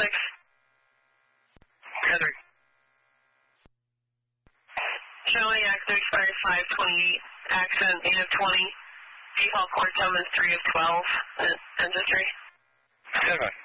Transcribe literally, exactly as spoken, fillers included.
six. Heather. Showing accident expired five twenty-eight, accident eight of twenty, default court summons three of twelve, and, and three. Seven.